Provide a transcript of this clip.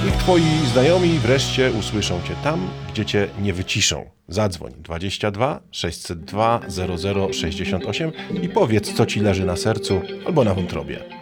Niech twoi znajomi wreszcie usłyszą cię tam, gdzie cię nie wyciszą. Zadzwoń 22 602 0068 i powiedz, co ci leży na sercu albo na wątrobie.